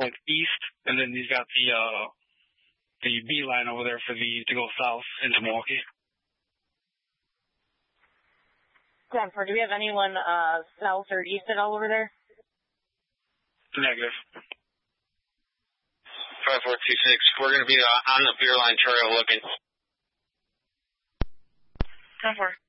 like east, and then he's got the B line over there for to go south into Milwaukee. 10-4, do we have anyone south or east at all over there? Negative. 5426, we're going to be on the beer line trail looking. 10-4.